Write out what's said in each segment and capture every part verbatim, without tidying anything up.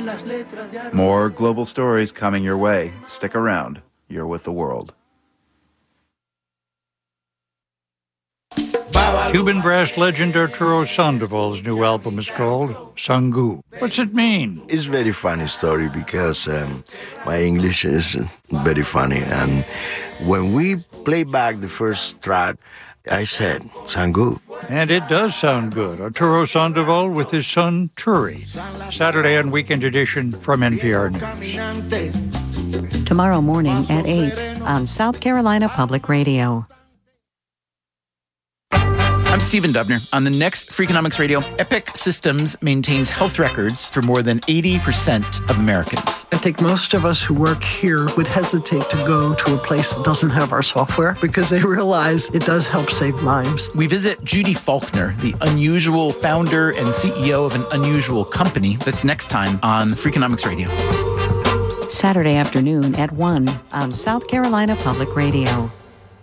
More global stories coming your way. Stick around. You're with the world. Cuban brass legend Arturo Sandoval's new album is called Sangu. What's it mean? It's a very funny story because um, my English is very funny. And when we play back the first track, I said, Sangu. And it does sound good. Arturo Sandoval with his son, Turi. Saturday and Weekend Edition from N P R News. Tomorrow morning at eight on South Carolina Public Radio. I'm Stephen Dubner. On the next Freakonomics Radio, Epic Systems maintains health records for more than eighty percent of Americans. I think most of us who work here would hesitate to go to a place that doesn't have our software because they realize it does help save lives. We visit Judy Faulkner, the unusual founder and C E O of an unusual company. That's next time on Freakonomics Radio. Saturday afternoon at one on South Carolina Public Radio.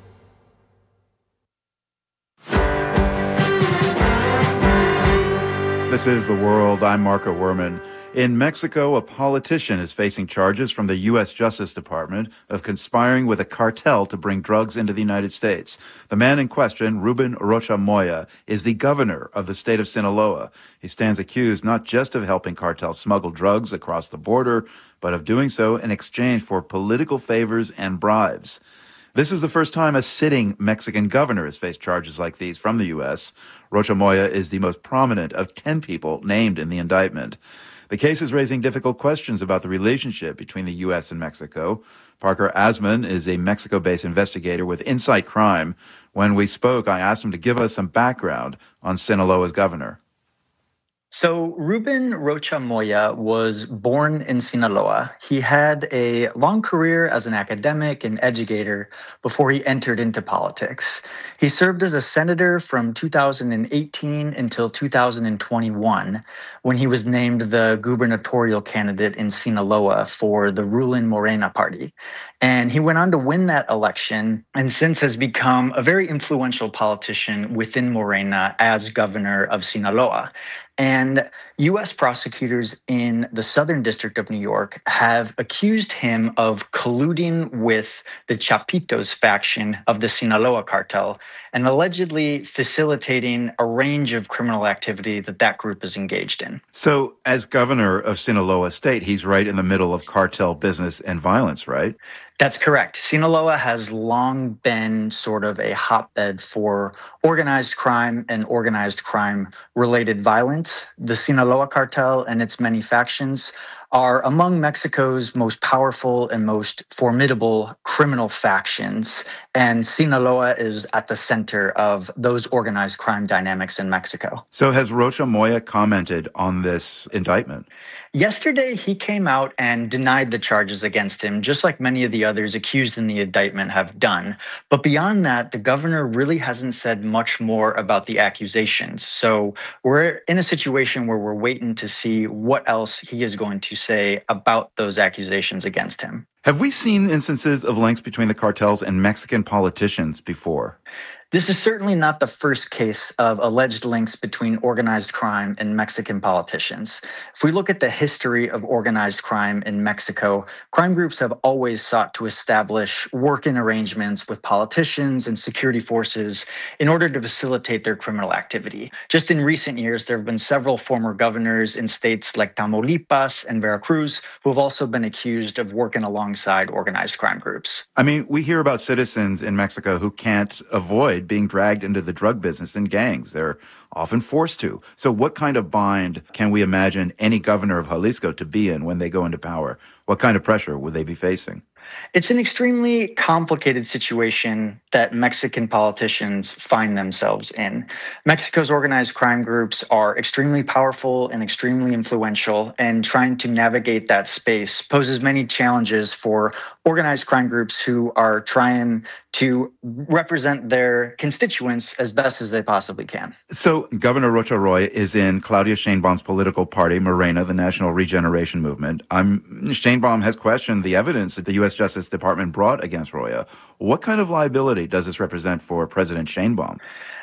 This is The World. I'm Marco Werman. In Mexico, a politician is facing charges from the U S Justice Department of conspiring with a cartel to bring drugs into the United States. The man in question, Ruben Rocha Moya, is the governor of the state of Sinaloa. He stands accused not just of helping cartels smuggle drugs across the border, but of doing so in exchange for political favors and bribes. This is the first time a sitting Mexican governor has faced charges like these from the U S. Rocha Moya is the most prominent of ten people named in the indictment. The case is raising difficult questions about the relationship between the U S and Mexico. Parker Asman is a Mexico-based investigator with Insight Crime. When we spoke, I asked him to give us some background on Sinaloa's governor. So Ruben Rocha Moya was born in Sinaloa. He had a long career as an academic and educator before he entered into politics. He served as a senator from two thousand eighteen until two thousand twenty-one, when he was named the gubernatorial candidate in Sinaloa for the ruling Morena party. And he went on to win that election and since has become a very influential politician within Morena as governor of Sinaloa. And U S prosecutors in the Southern District of New York have accused him of colluding with the Chapitos faction of the Sinaloa cartel and allegedly facilitating a range of criminal activity that that group is engaged in. So as governor of Sinaloa State, he's right in the middle of cartel business and violence, right? That's correct. Sinaloa has long been sort of a hotbed for organized crime and organized crime-related violence. The Sinaloa cartel and its many factions are among Mexico's most powerful and most formidable criminal factions, and Sinaloa is at the center of those organized crime dynamics in Mexico. So has Rocha Moya commented on this indictment? Yesterday, he came out and denied the charges against him, just like many of the others accused in the indictment have done. But beyond that, the governor really hasn't said much more about the accusations. So we're in a situation where we're waiting to see what else he is going to say about those accusations against him. Have we seen instances of links between the cartels and Mexican politicians before? This is certainly not the first case of alleged links between organized crime and Mexican politicians. If we look at the history of organized crime in Mexico, crime groups have always sought to establish working arrangements with politicians and security forces in order to facilitate their criminal activity. Just in recent years, there have been several former governors in states like Tamaulipas and Veracruz who have also been accused of working alongside organized crime groups. I mean, we hear about citizens in Mexico who can't avoid being dragged into the drug business in gangs. They're often forced to. So what kind of bind can we imagine any governor of Jalisco to be in when they go into power? What kind of pressure would they be facing? It's an extremely complicated situation that Mexican politicians find themselves in. Mexico's organized crime groups are extremely powerful and extremely influential, and trying to navigate that space poses many challenges for organized crime groups who are trying to represent their constituents as best as they possibly can. So Governor Rocha Roy is in Claudia Sheinbaum's political party, Morena, the National Regeneration Movement. Um, Sheinbaum has questioned the evidence that the U S Justice Department brought against Roya. What kind of liability does this represent for President Sheinbaum?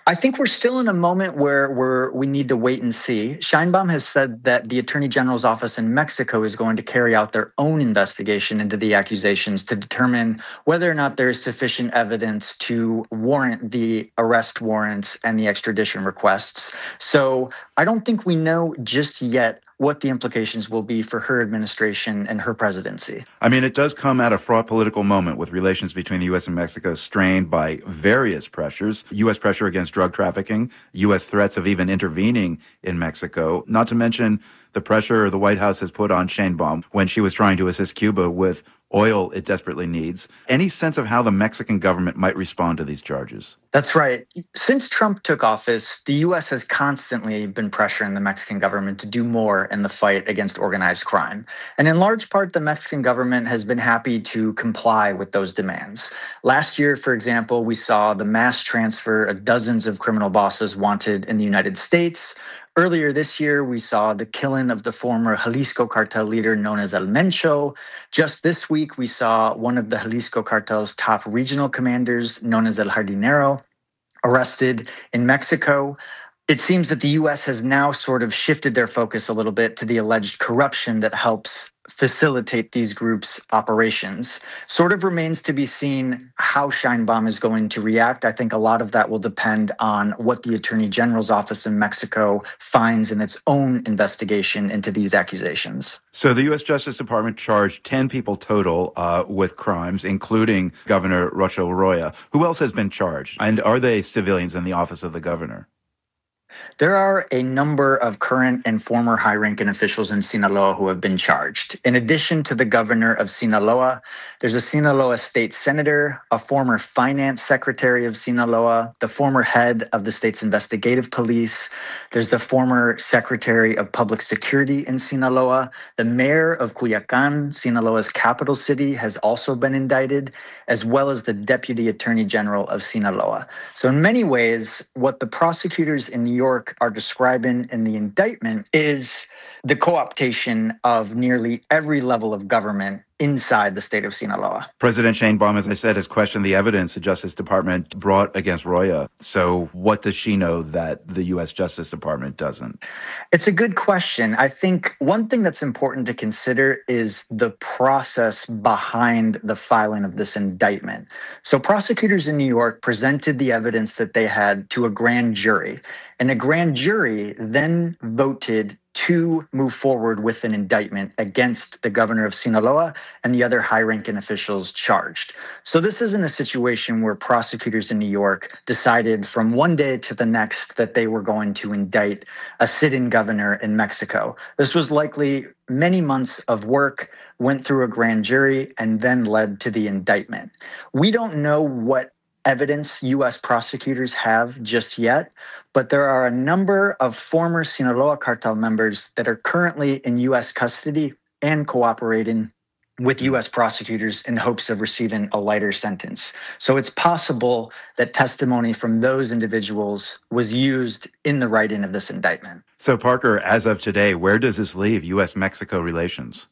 I think we're still in a moment where we're, we need to wait and see. Sheinbaum has said that the Attorney General's office in Mexico is going to carry out their own investigation into the accusations to determine whether or not there is sufficient evidence to warrant the arrest warrants and the extradition requests. So I don't think we know just yet what the implications will be for her administration and her presidency. I mean, it does come at a fraught political moment with relations between the U S and Mexico strained by various pressures, U S pressure against drug trafficking, U S threats of even intervening in Mexico, not to mention the pressure the White House has put on Sheinbaum when she was trying to assist Cuba with oil it desperately needs. Any sense of how the Mexican government might respond to these charges? That's right. Since Trump took office, the U S has constantly been pressuring the Mexican government to do more in the fight against organized crime. And in large part, the Mexican government has been happy to comply with those demands. Last year, for example, we saw the mass transfer of dozens of criminal bosses wanted in the United States. Earlier this year, we saw the killing of the former Jalisco cartel leader known as El Mencho. Just this week, we saw one of the Jalisco cartel's top regional commanders, known as El Jardinero, arrested in Mexico. It seems that the U S has now sort of shifted their focus a little bit to the alleged corruption that helps facilitate these groups' operations. Sort of remains to be seen how Sheinbaum is going to react. I think a lot of that will depend on what the Attorney General's office in Mexico finds in its own investigation into these accusations. So the U S Justice Department charged ten people total uh, with crimes, including Governor Rocha Arroyo. Who else has been charged? And are they civilians in the office of the governor? There are a number of current and former high-ranking officials in Sinaloa who have been charged. In addition to the governor of Sinaloa, there's a Sinaloa state senator, a former finance secretary of Sinaloa, the former head of the state's investigative police. There's the former secretary of public security in Sinaloa. The mayor of Culiacan, Sinaloa's capital city, has also been indicted, as well as the deputy attorney general of Sinaloa. So in many ways, what the prosecutors in New York are describing in the indictment is the co-optation of nearly every level of government inside the state of Sinaloa. President Sheinbaum, as I said, has questioned the evidence the Justice Department brought against Roya. So what does she know that the U S Justice Department doesn't? It's a good question. I think one thing that's important to consider is the process behind the filing of this indictment. So prosecutors in New York presented the evidence that they had to a grand jury, and a grand jury then voted to move forward with an indictment against the governor of Sinaloa and the other high-ranking officials charged. So this isn't a situation where prosecutors in New York decided from one day to the next that they were going to indict a sit-in governor in Mexico. This was likely many months of work, went through a grand jury, and then led to the indictment. We don't know what evidence U S prosecutors have just yet, but there are a number of former Sinaloa cartel members that are currently in U S custody and cooperating with U S prosecutors in hopes of receiving a lighter sentence. So it's possible that testimony from those individuals was used in the writing of this indictment. So Parker, as of today, where does this leave U S Mexico relations?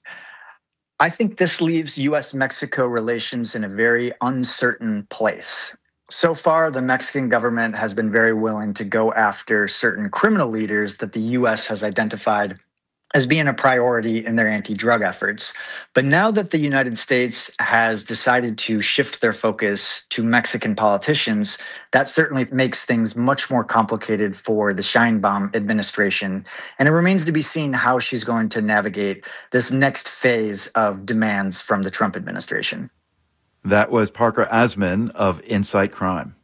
I think this leaves U S Mexico relations in a very uncertain place. So far, the Mexican government has been very willing to go after certain criminal leaders that the U S has identified as being a priority in their anti-drug efforts. But now that the United States has decided to shift their focus to Mexican politicians, that certainly makes things much more complicated for the Sheinbaum administration. And it remains to be seen how she's going to navigate this next phase of demands from the Trump administration. That was Parker Asman of Insight Crime.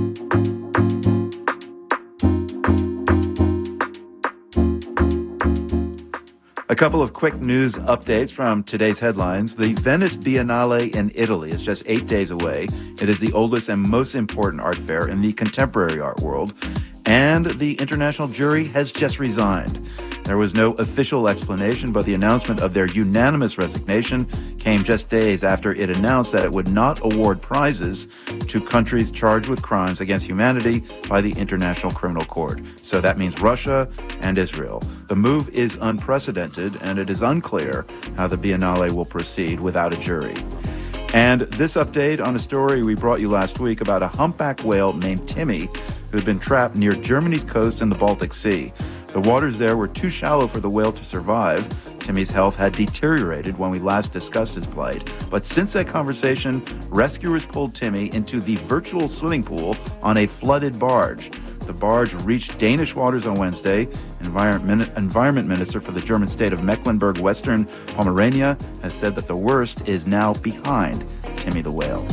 A couple of quick news updates from today's headlines. The Venice Biennale in Italy is just eight days away. It is the oldest and most important art fair in the contemporary art world. And the international jury has just resigned. There was no official explanation, but the announcement of their unanimous resignation came just days after it announced that it would not award prizes to countries charged with crimes against humanity by the International Criminal Court. So that means Russia and Israel. The move is unprecedented, and it is unclear how the Biennale will proceed without a jury. And this update on a story we brought you last week about a humpback whale named Timmy who had been trapped near Germany's coast in the Baltic Sea. The waters there were too shallow for the whale to survive. Timmy's health had deteriorated when we last discussed his plight. But since that conversation, rescuers pulled Timmy into the virtual swimming pool on a flooded barge. The barge reached Danish waters on Wednesday. Environment, Environment Minister for the German state of Mecklenburg-Western Pomerania has said that the worst is now behind Timmy the whale.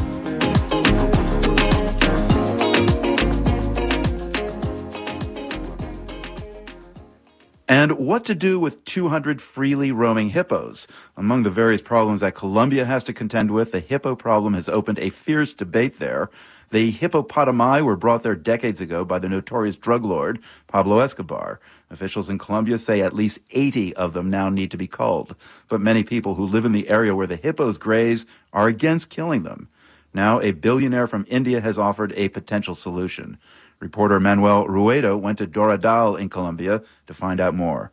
And what to do with two hundred freely roaming hippos? Among the various problems that Colombia has to contend with, the hippo problem has opened a fierce debate there. The hippopotami were brought there decades ago by the notorious drug lord Pablo Escobar. Officials in Colombia say at least eighty of them now need to be culled. But many people who live in the area where the hippos graze are against killing them. Now, a billionaire from India has offered a potential solution. Reporter Manuel Ruedo went to Doradal in Colombia to find out more.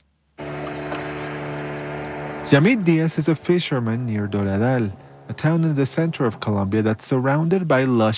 Yamid Diaz is a fisherman near Doradal, a town in the center of Colombia that's surrounded by lush